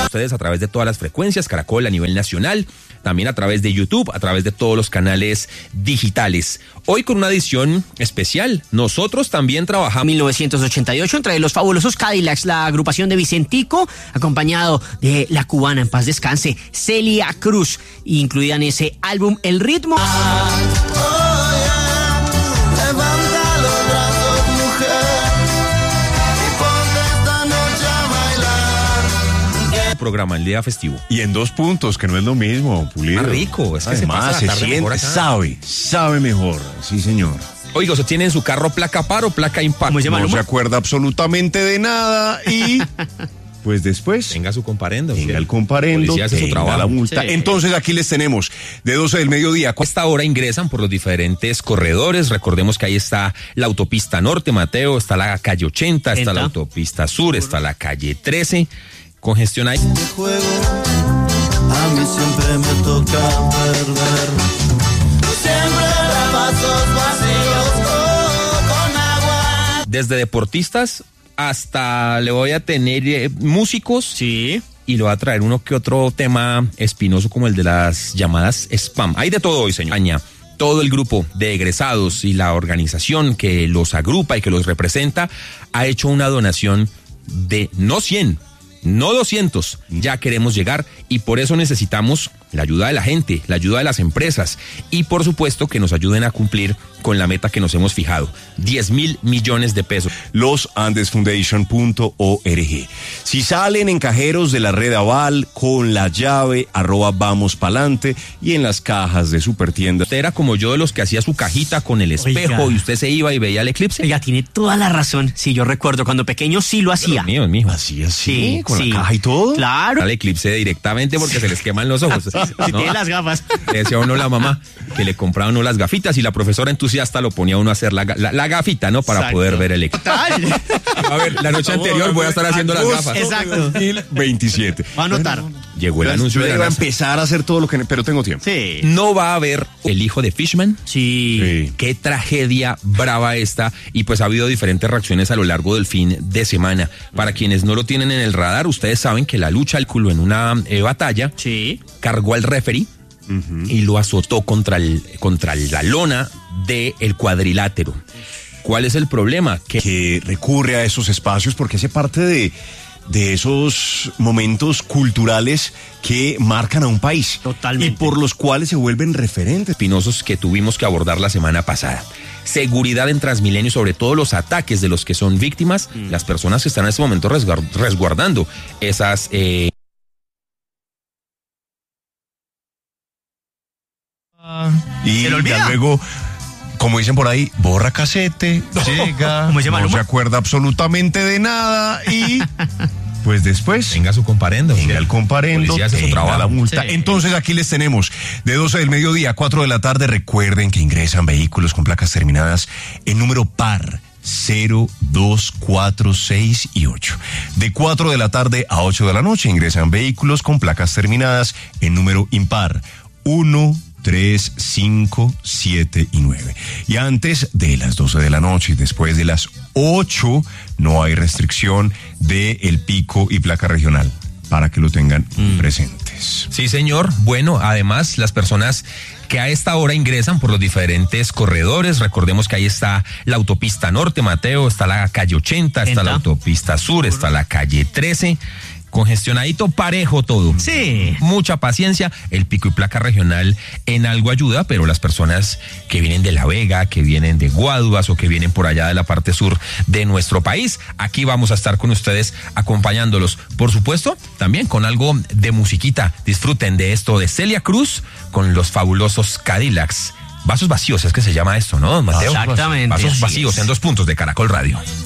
Ustedes a través de todas las frecuencias, Caracol a nivel nacional, también a través de YouTube, a través de todos los canales digitales. Hoy con una edición especial, nosotros también trabajamos. 1988, entre los fabulosos Cadillacs, la agrupación de Vicentico, acompañado de la cubana, en paz descanse, Celia Cruz, incluida en ese álbum El Ritmo. Programa el día festivo. Y en 2 puntos, que no es lo mismo, Pulido. Más rico, es que además, se pasa la tarde mejor acá. sabe mejor, sí señor. Oiga, ¿usted tiene en su carro placa par o placa impar? No se acuerda absolutamente de nada y pues después venga su comparendo. Venga el comparendo, Policía hace su trabajo. la multa. Sí. Entonces aquí les tenemos de 12 del mediodía. A esta hora ingresan por los diferentes corredores. Recordemos que ahí está la autopista Norte, Mateo, está la calle 80, está la autopista Sur, está la calle 13. Congestión ahí. Este juego a mí siempre me toca perder. Siempre vasos vacíos con agua. Desde deportistas hasta le voy a tener músicos. Sí. Y le voy a traer uno que otro tema espinoso como el de las llamadas spam. Hay de todo hoy, señor. Todo el grupo de egresados y la organización que los agrupa y que los representa ha hecho una donación de no 100, no 200, ya queremos llegar y por eso necesitamos la ayuda de la gente, la ayuda de las empresas y por supuesto que nos ayuden a cumplir con la meta que nos hemos fijado, 10.000 millones de pesos. Losandesfoundation.org. Si salen en cajeros de la red Aval con la llave @vamospalante y en las cajas de Supertienda. Usted era como yo de los que hacía su cajita con el espejo. Oiga. Y usted se iba y veía el eclipse. Oiga, tiene toda la razón. Sí, yo recuerdo cuando pequeño sí lo hacía. Mío, mijo. ¿Así? Sí, con la caja y todo. Claro. Al eclipse directamente porque se les queman los ojos. Si tiene las gafas. Le decía uno la mamá que le compraba uno las gafitas y la profesora entusiasta lo ponía uno a hacer la gafita, ¿no? Para poder ver el eclipse. Total. A ver, la noche anterior voy a estar haciendo las gafas. Exacto. 2027. Va a anotar. Llegó el anuncio de la va a empezar a hacer todo lo que... Pero tengo tiempo. Sí. No va a haber el hijo de Fishman. Sí. Qué tragedia brava esta. Y pues ha habido diferentes reacciones a lo largo del fin de semana. Para quienes no lo tienen en el radar, ustedes saben que la lucha al culo en una batalla cargó al referee y lo azotó contra la lona del cuadrilátero. ¿Cuál es el problema? Que recurre a esos espacios porque hace parte de esos momentos culturales que marcan a un país. Totalmente. Y por los cuales se vuelven referentes. Espinosos que tuvimos que abordar la semana pasada. Seguridad en Transmilenio, sobre todo los ataques de los que son víctimas, las personas que están en este momento resguardando esas... Y ya luego, como dicen por ahí, borra casete, llega, no se acuerda absolutamente de nada y pues después venga su comparendo. Venga el comparendo, Policía hace su trabajo. la multa. Sí. Entonces aquí les tenemos de 12 del mediodía a 4 de la tarde. Recuerden que ingresan vehículos con placas terminadas en número par 0, 2, 4, 6 y 8. De 4 de la tarde a 8 de la noche ingresan vehículos con placas terminadas en número impar 1, 3, 5, 7 y 9. Y antes de las 12 de la noche y después de las 8 no hay restricción de el pico y placa regional para que lo tengan presentes. Sí, señor. Bueno, además las personas que a esta hora ingresan por los diferentes corredores, recordemos que ahí está la autopista Norte, Mateo, está la calle 80, está la autopista Sur, está la calle 13. Congestionadito, parejo todo. Sí. Mucha paciencia. El pico y placa regional en algo ayuda, pero las personas que vienen de La Vega, que vienen de Guaduas o que vienen por allá de la parte sur de nuestro país, aquí vamos a estar con ustedes acompañándolos. Por supuesto, también con algo de musiquita. Disfruten de esto de Celia Cruz con los fabulosos Cadillacs. Vasos vacíos, es que se llama esto, ¿no, Mateo? Exactamente. Vasos vacíos en 2 puntos de Caracol Radio.